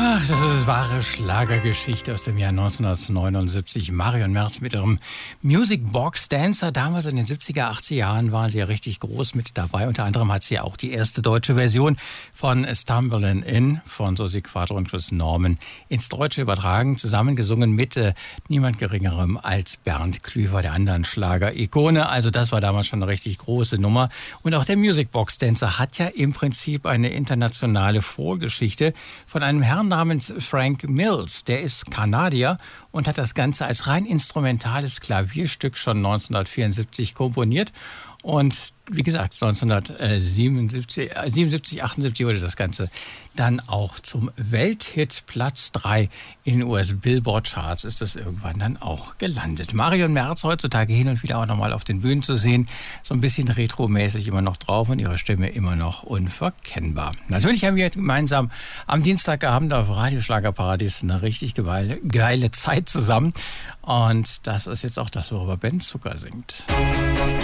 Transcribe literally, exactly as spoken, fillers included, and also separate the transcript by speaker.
Speaker 1: Ach, das ist wahre Schlagergeschichte aus dem Jahr neunzehnhundertneunundsiebzig. Marion Merz mit ihrem Music Box Dancer. Damals in den siebziger, achtziger Jahren waren sie ja richtig groß mit dabei. Unter anderem hat sie ja auch die erste deutsche Version von Stumbling In von Susi Quatro und Chris Norman ins Deutsche übertragen, zusammengesungen mit äh, niemand Geringerem als Bernd Klüver, der anderen Schlager-Ikone. Also das war damals schon eine richtig große Nummer. Und auch der Music Box Dancer hat ja im Prinzip eine internationale Vorgeschichte von einem Herrn namens Frank Mills. Der ist Kanadier und hat das Ganze als rein instrumentales Klavierstück schon neunzehnhundertvierundsiebzig komponiert. Und wie gesagt, neunzehnhundertsiebenundsiebzig, siebenundsiebzig, achtundsiebzig wurde das Ganze dann auch zum Welthit. Platz drei in den U S Billboard Charts ist das irgendwann dann auch gelandet. Marion Merz heutzutage hin und wieder auch nochmal auf den Bühnen zu sehen. So ein bisschen retromäßig immer noch drauf und ihre Stimme immer noch unverkennbar. Natürlich haben wir jetzt gemeinsam am Dienstagabend auf Radio Schlagerparadies eine richtig geile, geile Zeit zusammen. Und das ist jetzt auch das, worüber Ben Zucker singt.